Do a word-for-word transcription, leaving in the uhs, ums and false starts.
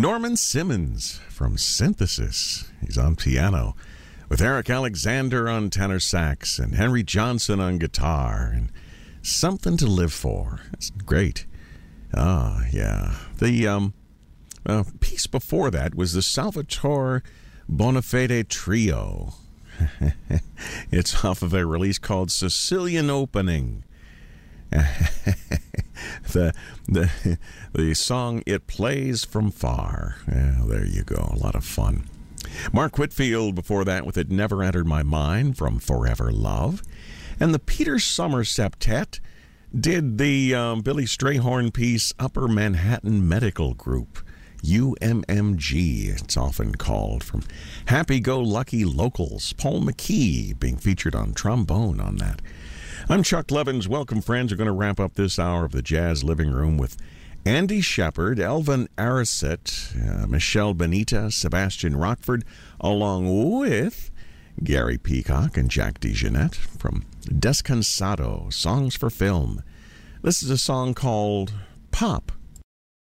Norman Simmons from Synthesis. He's on piano with Eric Alexander on tenor sax and Henry Johnson on guitar. And Something to Live For. That's great. Ah, yeah. The um, uh, piece before that was the Salvatore Bonafede Trio. It's off of a release called Sicilian Opening. the the the song It Plays From Far. Yeah, there you go. A lot of fun. Mark Whitfield before that with It Never Entered My Mind from Forever Love. And the Peter Sommer Septet did the um, Billy Strayhorn piece Upper Manhattan Medical Group. U M M G, it's often called, from Happy Go Lucky Locals. Paul McKee being featured on trombone on that. I'm Chuck Levins. Welcome, friends. We're going to wrap up this hour of the Jazz Living Room with Andy Shepard, Elvin Ariset, uh, Michelle Benita, Sebastian Rockford, along with Gary Peacock and Jack DeJohnette from Descansado, Songs for Film. This is a song called Pop.